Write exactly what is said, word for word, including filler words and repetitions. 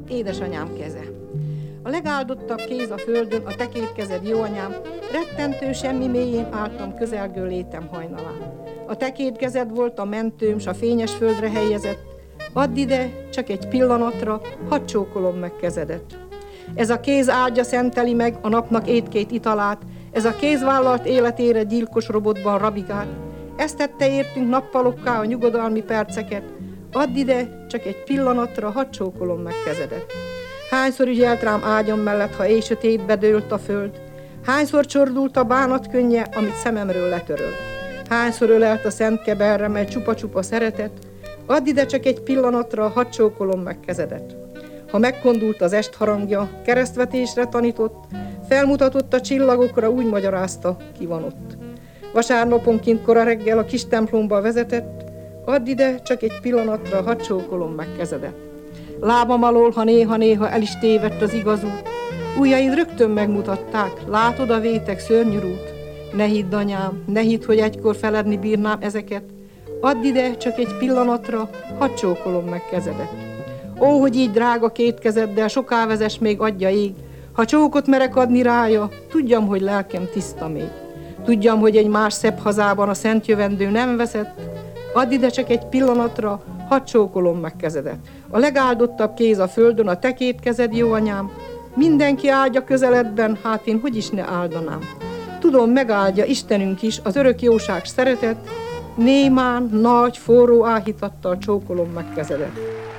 édesanyám keze. A legáldottabb kéz a földön, a te két kezed, jó anyám, rettentő semmi mélyén álltam közelgő létem hajnalán. A te két kezed volt a mentőm, s a fényes földre helyezett, add ide, csak egy pillanatra, hadd csókolom meg kezedet. Ez a kéz áldja szenteli meg a napnak étkét italát, ez a kéz vállalt életére gyilkos robotban rabigát, ezt tette értünk nappalokká a nyugodalmi perceket, add ide, csak egy pillanatra, hadd csókolom meg kezedet. Hányszor ügyelt rám ágyam mellett, ha éj sötétbe dőlt a föld, hányszor csordult a bánat könnye, amit szememről letörölt. Hányszor ölelt a szent keberre, mely csupa-csupa szeretet, add ide csak egy pillanatra, hadd csókolom meg kezedet. Ha megkondult az est harangja, keresztvetésre tanított, felmutatott a csillagokra, úgy magyarázta, ki van ott. Vasárnaponként kora reggel a kis templomba vezetett, add ide csak egy pillanatra, hadd csókolom meg kezedet. Lábam alól, ha néha-néha el is tévedt az igaz út, ujjaid rögtön megmutatták, látod a vétek szörnyű rút. Ne hidd, anyám, ne hidd, hogy egykor feledni bírnám ezeket, add ide csak egy pillanatra, hadd csókolom meg kezedet. Ó, hogy így drága két kezeddel soká vezess még adja ég, ha csókot merek adni rája, tudjam, hogy lelkem tiszta még. Tudjam, hogy egy más szebb hazában a szent jövendő nem veszett, add ide csak egy pillanatra, hadd csókolom meg kezedet. A legáldottabb kéz a földön, a te két kezed, jó anyám, mindenki áldja közeledben, hát én hogy is ne áldanám. Tudom, megáldja Istenünk is az örök jóság szeretet, némán, nagy, forró áhítattal csókolom meg kezedet.